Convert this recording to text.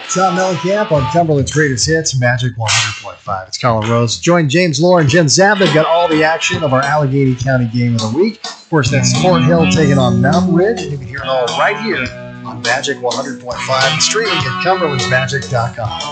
Tom Mellencamp on Cumberland's Greatest Hits, Magic 100.5. It's Colin Rose. Join James Lohr and Jen Zab. They've got all the action of our Allegheny County game of the week. Of course, that's Fort Hill taking on Mountain Ridge, and you can hear it all right here on Magic 100.5 and streaming at cumberlandsmagic.com.